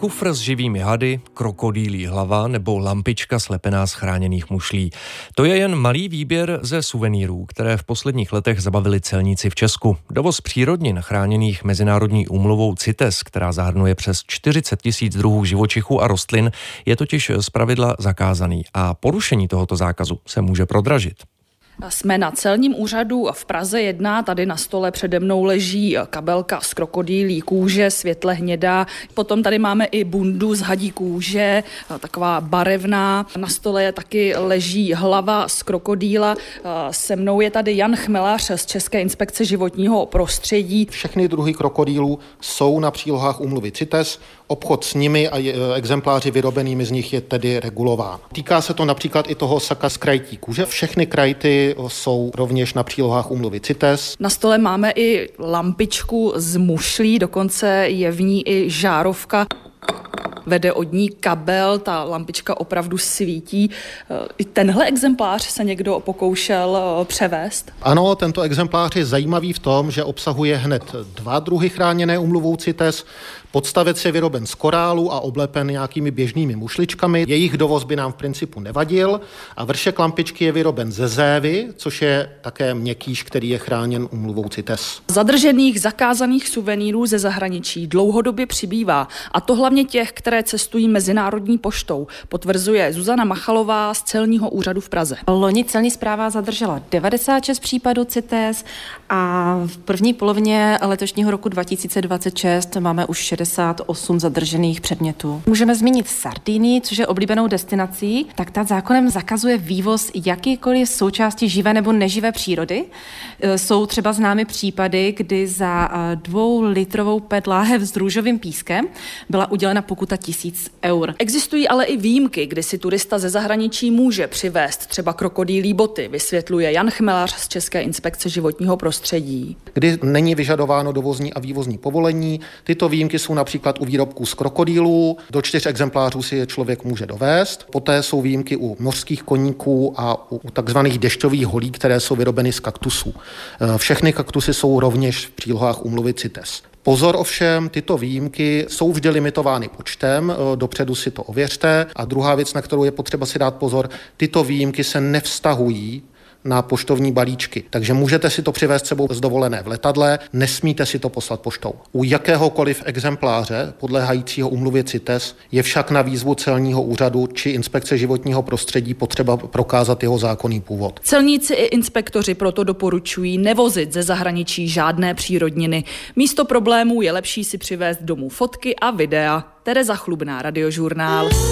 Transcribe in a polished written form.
kufr s živými hady, krokodýlí hlava nebo lampička slepená z chráněných mušlí. To je jen malý výběr ze suvenýrů, které v posledních letech zabavili celníci v Česku. Dovoz přírodnin chráněných mezinárodní úmluvou CITES, která zahrnuje přes 40 000 druhů živočichů a rostlin, je totiž zpravidla zakázaný a porušení tohoto zákazu se může prodražit. Jsme na celním úřadu v Praze 1, tady na stole přede mnou leží kabelka z krokodýlí kůže, světle hnědá. Potom tady máme i bundu z hadí kůže, taková barevná. Na stole taky leží hlava z krokodýla. Se mnou je tady Jan Chmelař z České inspekce životního prostředí. Všechny druhy krokodýlů jsou na přílohách úmluvy CITES. Obchod s nimi a exempláři vyrobenými z nich je tedy regulován. Týká se to například i toho saka z krajtí kůže. Všechny krajty jsou rovněž na přílohách úmluvy CITES. Na stole máme i lampičku z mušlí, dokonce je v ní i žárovka. Vede od ní kabel, ta lampička opravdu svítí. I tenhle exemplář se někdo pokoušel převést? Ano, tento exemplář je zajímavý v tom, že obsahuje hned 2 druhy chráněné úmluvou CITES. Podstavec je vyroben z korálu a oblepen nějakými běžnými mušličkami. Jejich dovoz by nám v principu nevadil. A vršek lampičky je vyroben ze zévy, což je také měkkýš, který je chráněn úmluvou CITES. Zadržených zakázaných suvenýrů ze zahraničí dlouhodobě přibývá, a to hlavně těch, které cestují mezinárodní poštou, potvrzuje Zuzana Machalová z celního úřadu v Praze. Loni celní správa zadržela 96 případů CITES a v první polovině letošního roku 2026 máme už 68 zadržených předmětů. Můžeme zmínit Sardinii, což je oblíbenou destinací, tak ta zákonem zakazuje vývoz jakýkoliv součástí živé nebo neživé přírody. Jsou třeba známy případy, kdy za 2litrovou PET láhev s růžovým pískem byla udělena pokuta 1000 eur. Existují ale i výjimky, kdy si turista ze zahraničí může přivést třeba krokodýlí boty, vysvětluje Jan Chmelař z České inspekce životního prostředí. Kdy není vyžadováno dovozní a vývozní povolení, tyto výjimky jsou například u výrobků z krokodýlů, do 4 exemplářů si je člověk může dovést. Poté jsou výjimky u mořských koníků a u takzvaných dešťových holí, které jsou vyrobeny z kaktusů. Všechny kaktusy jsou rovněž v přílohách úmluvy CITES. Pozor ovšem, tyto výjimky jsou vždy limitovány počtem, dopředu si to ověřte. A druhá věc, na kterou je potřeba si dát pozor, tyto výjimky se nevztahují na poštovní balíčky. Takže můžete si to přivést sebou z dovolené v letadle, nesmíte si to poslat poštou. U jakéhokoliv exempláře podléhajícího úmluvě CITES je však na výzvu celního úřadu či inspekce životního prostředí potřeba prokázat jeho zákonný původ. Celníci i inspektoři proto doporučují nevozit ze zahraničí žádné přírodniny. Místo problémů je lepší si přivést domů fotky a videa. Tereza Chlubná, Radiožurnál.